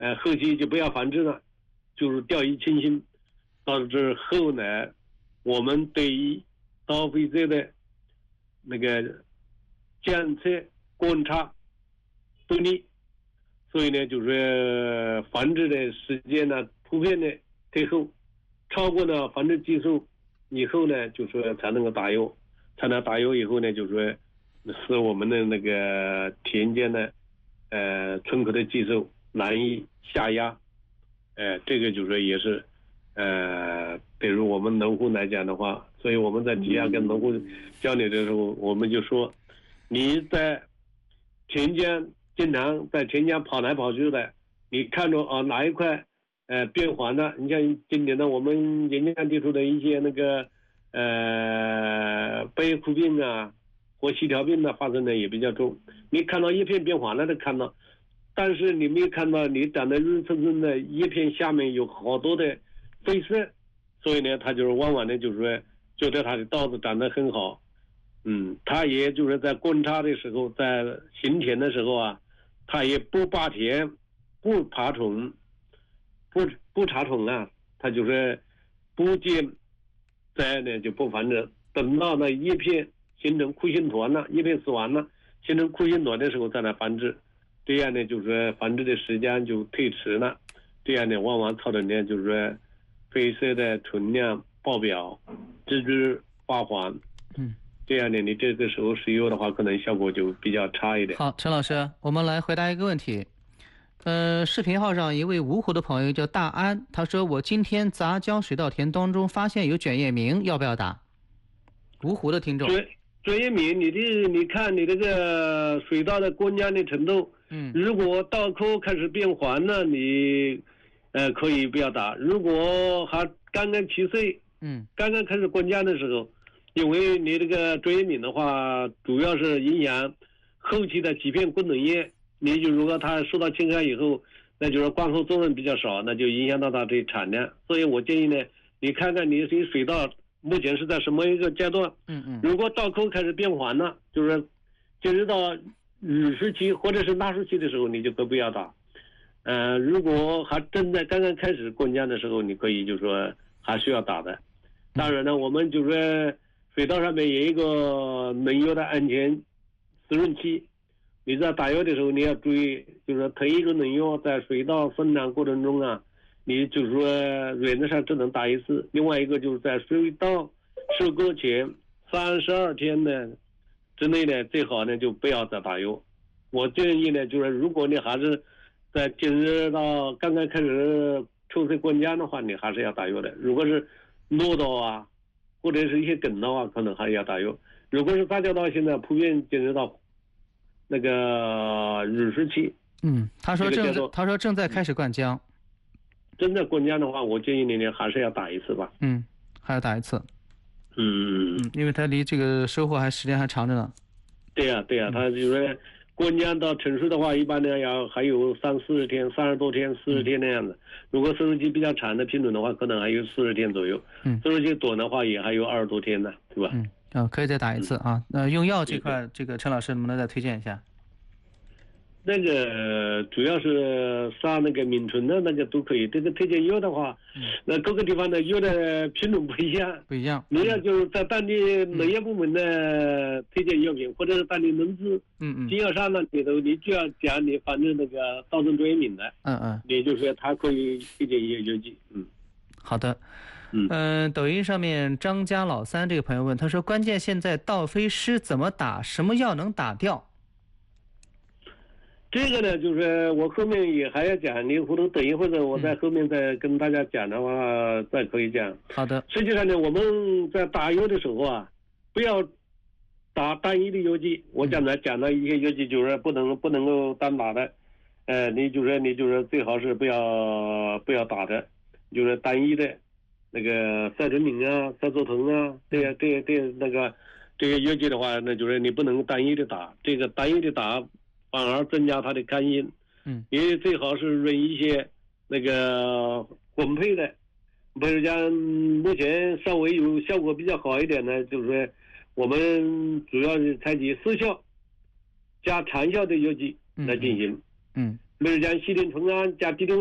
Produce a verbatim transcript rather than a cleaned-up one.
呃，后期就不要繁殖了，就是掉以轻心，导致后来我们对于消费者的那个检测观察不利，所以呢，就是繁殖的时间呢普遍的退后，超过了繁殖技术以后呢，就说才能够打药，才能打药以后呢，就说使我们的那个田间的呃村口的技术难以下压，呃，这个就说也是呃，对于我们农户来讲的话，所以我们在底下跟农户交流的时候，我们就说你在田间经常在田间跑来跑去的，你看着啊哪一块呃变黄了，你像今年的我们沿江地处的一些那个呃白叶枯病啊或细条病啊发生的也比较重，你看到叶片变黄了的看到，但是你没有看到你长得润蹭蹭的叶片下面有好多的灰色，所以呢他就是往往呢就是说觉得他的稻子长得很好，嗯，他也就是在观察的时候，在行田的时候啊，他也不拔田，不爬虫，不不查虫啊，他就是不见灾呢就不繁殖，等到那叶片形成枯心团了，叶片死完了，形成枯心团的时候再来繁殖，这样呢就是说繁殖的时间就推迟了，这样呢往往造成呢就是说灰色的存量爆表，枝枝发黄， 嗯。 这样呢，你这个时候使用的话，可能效果就比较差一点。 好，陈老师，我们来回答一个问题。呃，视频号上一位芜湖的朋友叫大安，他说我今天杂交水稻田当中发现有卷叶鸣，要不要打？芜湖的听众。 卷卷叶鸣，你的你看你这个水稻的灌浆的程度， 嗯， 如果稻口开始变黄了，你呃可以不要打；如果还刚刚七岁， 嗯， 刚刚开始灌浆的时候。因为你这个卷叶鸣的话，主要是影响后期的几片功能叶，你就如果它受到侵害以后，那就是光合作用比较少，那就影响到它的产量。所以我建议呢，你看看你这水稻目前是在什么一个阶段？ 嗯嗯。 如果稻口开始变黄了，就是进入到雨时期或者是纳时期的时候，你就可不要打。呃，如果还正在刚刚开始灌浆的时候，你可以就说还需要打的。当然呢，我们就说。水稻上面有一个农药的安全滋润器，你在打药的时候你要注意，就是同一种农药在水稻生长过程中啊，你就是说原则上只能打一次，另外一个就是在水稻收割前三十二天呢之内呢，最好呢就不要再打药。我建议呢，就是如果你还是在进入到刚刚开始抽水灌浆的话，你还是要打药的。如果是落稻啊或者是一些梗的话，可能还要打药。如果是杂交稻，现在普遍进入到那个雨时期。 嗯，他说正在，他说正在开始灌浆。 正在灌浆的话，我建议你呢还是要打一次吧。 嗯，还要打一次。 嗯嗯， 因为它离这个收获还时间还长着呢。 对呀、啊、对呀、啊，它就是灌浆到成熟的话，一般呢要还有三四十天、三十多天、四十天那样子。如果收成期比较长的品种的话，可能还有四十天左右。 嗯， 收成期短的话也还有二十多天呢，对吧？ 嗯，啊、哦，可以再打一次啊。那、嗯、用药这块，这个陈老师能不能再推荐一下？ 那个主要是杀那个鸣虫的那个都可以。这个推荐药的话，嗯、那各个地方的药的品种不一样， 不一样。 你要就是在当地农业部门的推荐药品，嗯、或者是当地农资嗯嗯经药商那里头，你就要讲你反正那个稻种卷叶鸣的， 嗯嗯， 也就是说他可以推荐一些药剂。嗯， 好的。 嗯、 呃，抖音上面张家老三这个朋友问，他说关键现在稻飞虱怎么打，什么药能打掉？ 这个呢，就是我后面也还要讲，你回头等一会儿，我在后面再跟大家讲的话，嗯、再可以讲。 好的。 实际上呢，我们在打药的时候啊，不要打单一的药剂。我讲的、嗯、讲的一些药剂就是不能不能够单打的，呃，你就是你就是最好是不要不要打的，就是单一的，那个赛臀宁啊、赛唑酮啊，这些这些这些那个这些药剂的话，那就是你不能单一的打，这个单一的打。反而增加它的干阴， 嗯， 也最好是润一些那个混配的，比如讲目前稍微有效果比较好一点呢，就是说我们主要是采取速效加长效的药剂来进行， 嗯， 梅尔江西林冲啊，加地灵。